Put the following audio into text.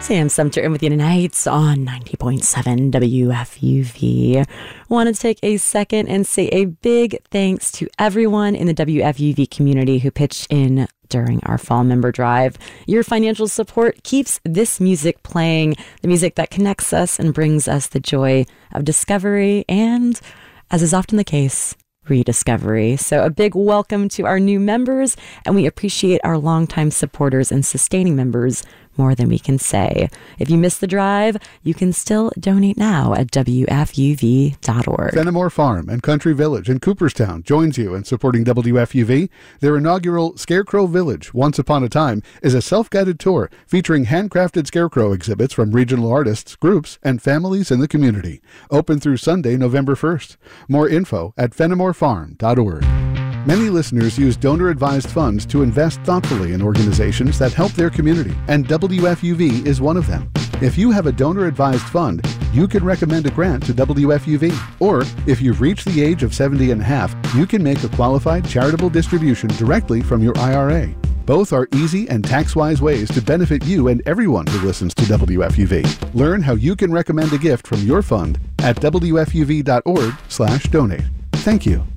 Sam Sumter in with you tonight on 90.7 WFUV. Want to take a second and say a big thanks to everyone in the WFUV community who pitched in during our fall member drive. Your financial support keeps this music playing, the music that connects us and brings us the joy of discovery and, as is often the case, rediscovery. So a big welcome to our new members, and we appreciate our longtime supporters and sustaining members more than we can say. If you missed the drive, you can still donate now at WFUV.org. Fenimore Farm and Country Village in Cooperstown joins you in supporting WFUV. Their inaugural Scarecrow Village, Once Upon a Time, is a self-guided tour featuring handcrafted scarecrow exhibits from regional artists, groups, and families in the community. Open through Sunday, November 1st. More info at fenimorefarm.org. Many listeners use donor-advised funds to invest thoughtfully in organizations that help their community, and WFUV is one of them. If you have a donor-advised fund, you can recommend a grant to WFUV. Or, if you've reached the age of 70 and a half, you can make a qualified charitable distribution directly from your IRA. Both are easy and tax-wise ways to benefit you and everyone who listens to WFUV. Learn how you can recommend a gift from your fund at WFUV.org/donate. Thank you.